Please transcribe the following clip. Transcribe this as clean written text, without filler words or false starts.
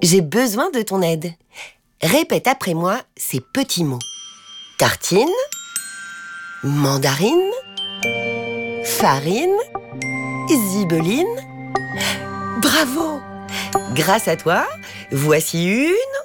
J'ai besoin de ton aide. Répète après moi ces petits mots. Tartine, mandarine, farine, zibeline. Bravo! Grâce à toi, voici une